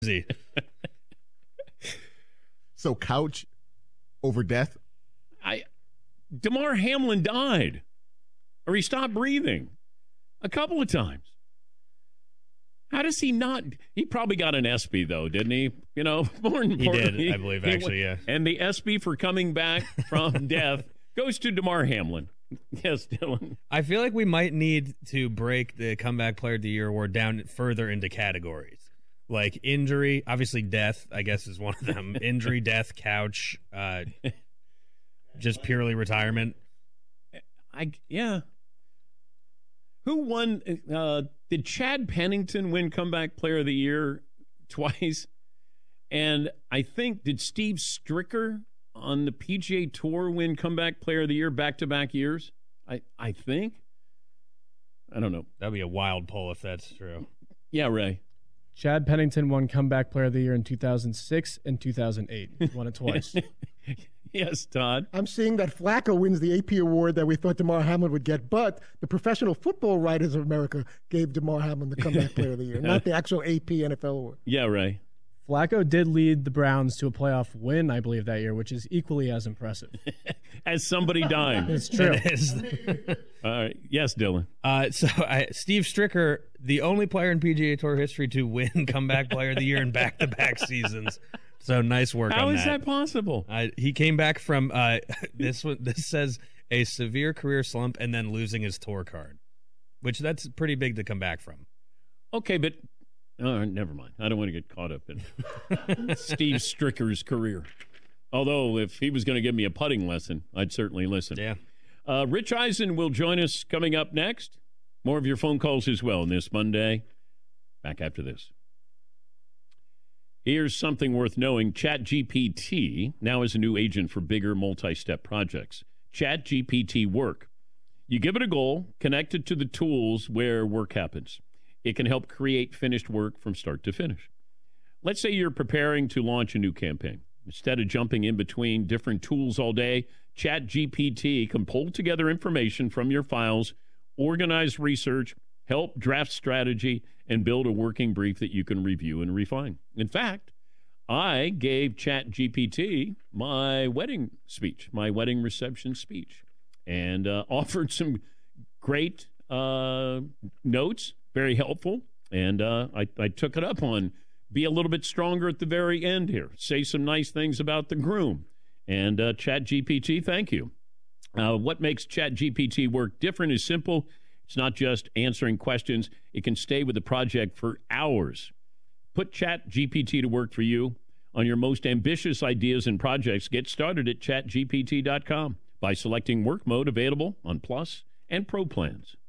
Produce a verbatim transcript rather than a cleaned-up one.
So couch over death? I Damar Hamlin died, or he stopped breathing a couple of times. How does he not? He probably got an ESPY, though, didn't he? You know, more importantly. He did, I believe, actually, yeah. And the ESPY for coming back from death goes to Damar Hamlin. Yes, Dylan. I feel like we might need to break the Comeback Player of the Year award down further into categories. Like injury, obviously death, I guess, is one of them. Injury, death, couch, uh, just purely retirement. I Yeah. Who won? Uh, did Chad Pennington win Comeback Player of the Year twice? And I think, did Steve Stricker on the P G A Tour win Comeback Player of the Year back-to-back years? I, I think. I don't know. That'd be a wild poll if that's true. Yeah, Ray. Chad Pennington won Comeback Player of the Year in two thousand six and two thousand eight. He won it twice. Yes, Todd. I'm seeing that Flacco wins the A P award that we thought Damar Hamlin would get, but the Professional Football Writers of America gave Damar Hamlin the Comeback Player of the Year, not the actual A P N F L award. Yeah, Ray. Flacco did lead the Browns to a playoff win, I believe, that year, which is equally as impressive. As somebody dying. It's true. It is. All right. Yes, Dylan. Uh, so I, Steve Stricker, the only player in P G A Tour history to win Comeback Player of the Year in back-to-back seasons. So nice work How on is that. that possible? Uh, he came back from uh, this one. This says a severe career slump and then losing his tour card, which that's pretty big to come back from. Okay, but oh, never mind. I don't want to get caught up in Steve Stricker's career. Although, if he was going to give me a putting lesson, I'd certainly listen. Yeah. Uh, Rich Eisen will join us coming up next. More of your phone calls as well this Monday. Back after this. Here's something worth knowing. ChatGPT now is a new agent for bigger multi-step projects. ChatGPT Work. You give it a goal, connect it to the tools where work happens. It can help create finished work from start to finish. Let's say you're preparing to launch a new campaign. Instead of jumping in between different tools all day, ChatGPT can pull together information from your files, organize research, help draft strategy, and build a working brief that you can review and refine. In fact, I gave ChatGPT my wedding speech, my wedding reception speech, and uh, offered some great uh, notes, very helpful, and uh, I, I took it up on be a little bit stronger at the very end here. Say some nice things about the groom. And uh, ChatGPT, thank you. Uh, what makes ChatGPT work different is simple. It's not just answering questions. It can stay with the project for hours. Put ChatGPT to work for you on your most ambitious ideas and projects. Get started at chat G P T dot com by selecting work mode available on Plus and Pro plans.